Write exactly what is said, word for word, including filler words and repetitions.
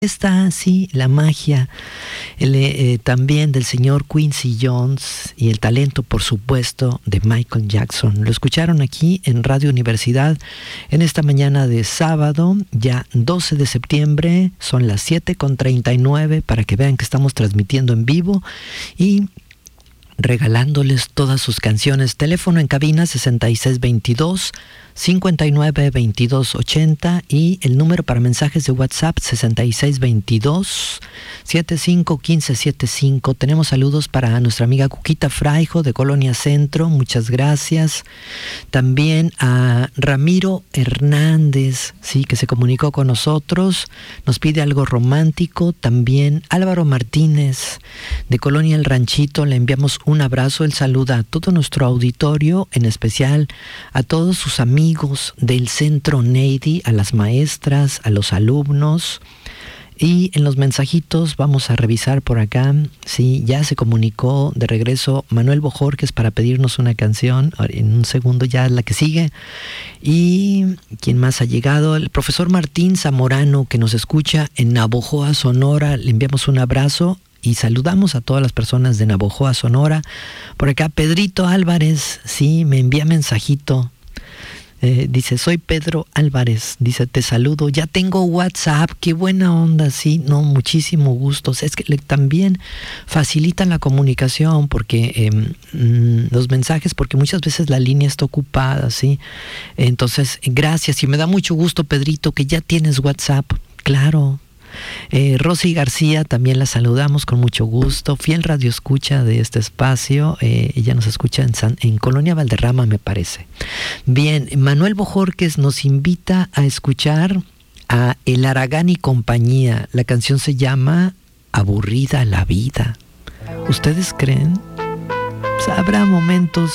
Está sí, la magia el, eh, también del señor Quincy Jones y el talento, por supuesto, de Michael Jackson. Lo escucharon aquí en Radio Universidad en esta mañana de sábado, ya doce de septiembre, son las siete con treinta y nueve, para que vean que estamos transmitiendo en vivo y regalándoles todas sus canciones. Teléfono en cabina sesenta y seis veintidós, cincuenta y nueve veintidós ochenta y el número para mensajes de WhatsApp sesenta y seis veintidós, setenta y cinco quince setenta y cinco. Tenemos saludos para nuestra amiga Cuquita Fraijo de Colonia Centro, muchas gracias. También a Ramiro Hernández, sí, que se comunicó con nosotros, nos pide algo romántico. También Álvaro Martínez de Colonia El Ranchito, le enviamos un abrazo. Él saluda a todo nuestro auditorio, en especial a todos sus amigos del Centro Neidy, a las maestras, a los alumnos. Y en los mensajitos vamos a revisar por acá. Sí, ya se comunicó de regreso Manuel Bojorquez para pedirnos una canción. En un segundo ya la que sigue. Y ¿quién más ha llegado? El profesor Martín Zamorano, que nos escucha en Navojoa, Sonora. Le enviamos un abrazo y saludamos a todas las personas de Navojoa, Sonora. Por acá Pedrito Álvarez, sí, me envía mensajito. Eh, dice, soy Pedro Álvarez, dice, te saludo, ya tengo WhatsApp, qué buena onda, sí, no, muchísimo gusto. O sea, es que le, también facilitan la comunicación, porque eh, mm, los mensajes, porque muchas veces la línea está ocupada, sí. Entonces, gracias, y me da mucho gusto, Pedrito, que ya tienes WhatsApp, claro. Eh, Rosy García, también la saludamos con mucho gusto, fiel radio escucha de este espacio. Eh, ella nos escucha en, San, en Colonia Valderrama, me parece. Bien, Manuel Bojorquez nos invita a escuchar a El Aragán y compañía. La canción se llama Aburrida la vida. ¿Ustedes creen? Pues habrá momentos